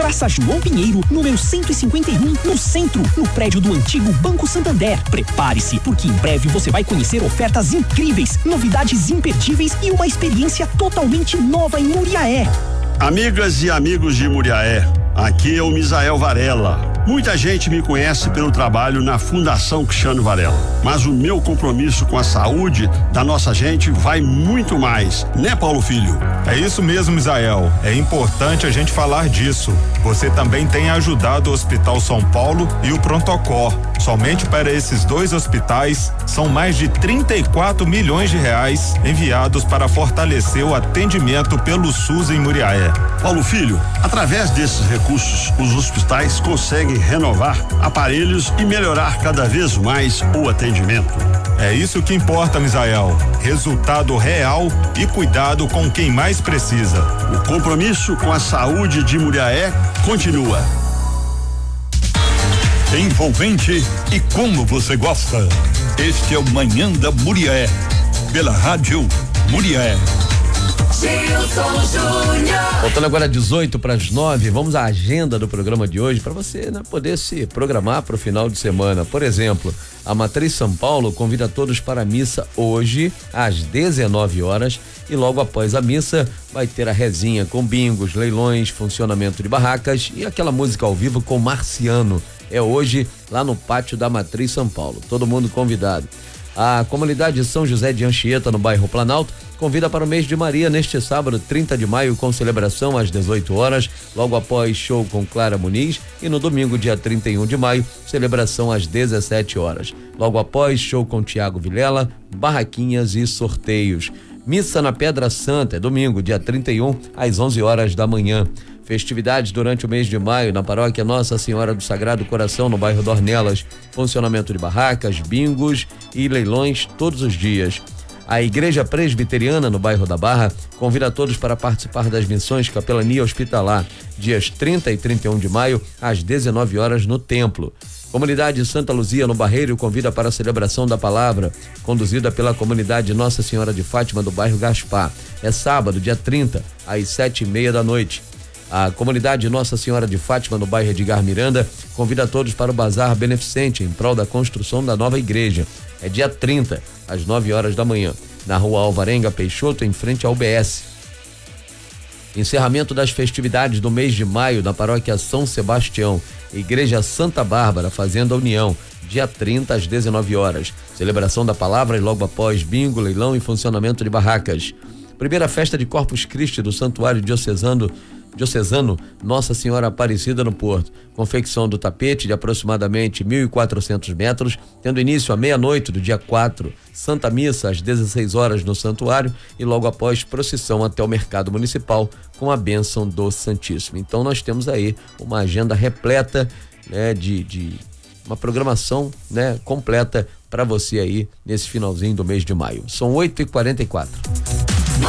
Praça João Pinheiro, número 151, no centro, no prédio do antigo Banco Santander. Prepare-se, porque em breve você vai conhecer ofertas incríveis, novidades imperdíveis e uma experiência totalmente nova em Muriaé. Amigas e amigos de Muriaé, aqui é o Misael Varela. Muita gente me conhece pelo trabalho na Fundação Cristiano Varela, mas o meu compromisso com a saúde da nossa gente vai muito mais, né, Paulo Filho? É isso mesmo, Misael. É importante a gente falar disso. Você também tem ajudado o Hospital São Paulo e o Prontocor. Somente para esses 2 hospitais, são mais de 34 milhões de reais enviados para fortalecer o atendimento pelo SUS em Muriaé. Paulo Filho, através desses recursos, os hospitais conseguem renovar aparelhos e melhorar cada vez mais o atendimento. É isso que importa, Misael. Resultado real e cuidado com quem mais precisa. O compromisso com a saúde de Muriaé continua. Envolvente e como você gosta. Este é o Manhã da Muriaé, pela Rádio Muriaé. Gilson Júnior. Voltando agora 8:18, vamos à agenda do programa de hoje para você, né, poder se programar para o final de semana. Por exemplo, a Matriz São Paulo convida todos para a missa hoje às 19 horas e logo após a missa vai ter a rezinha com bingos, leilões, funcionamento de barracas e aquela música ao vivo com Marciano. É hoje lá no pátio da Matriz São Paulo. Todo mundo convidado. A comunidade de São José de Anchieta, no bairro Planalto, convida para o mês de Maria neste sábado, 30 de maio, com celebração às 18 horas, logo após show com Clara Muniz, e no domingo, dia 31 de maio, celebração às 17 horas. Logo após, show com Tiago Vilela, barraquinhas e sorteios. Missa na Pedra Santa, é domingo, dia 31, às 11 horas da manhã. Festividades durante o mês de maio na paróquia Nossa Senhora do Sagrado Coração, no bairro Dornelas. Funcionamento de barracas, bingos e leilões todos os dias. A Igreja Presbiteriana, no bairro da Barra, convida todos para participar das missões Capelania Hospitalar, dias 30 e 31 de maio, às 19 horas no templo. Comunidade Santa Luzia, no Barreiro, convida para a celebração da palavra, conduzida pela comunidade Nossa Senhora de Fátima, do bairro Gaspar. É sábado, dia 30, às 7:30 da noite. A comunidade Nossa Senhora de Fátima, no bairro Edgar Miranda, convida todos para o bazar beneficente em prol da construção da nova igreja. É dia 30, às 9 horas da manhã, na rua Alvarenga Peixoto, em frente ao UBS. Encerramento das festividades do mês de maio na paróquia São Sebastião, Igreja Santa Bárbara, Fazenda União, dia 30 às 19 horas. Celebração da palavra e logo após bingo, leilão e funcionamento de barracas. Primeira festa de Corpus Christi do Santuário Diocesano Nossa Senhora Aparecida no Porto. Confecção do tapete de aproximadamente 1.400 metros, tendo início à meia-noite do dia 4. Santa Missa às 16 horas no santuário e logo após procissão até o Mercado Municipal com a bênção do Santíssimo. Então nós temos aí uma agenda repleta, né, de uma programação, né, completa para você aí nesse finalzinho do mês de maio. São 8h44.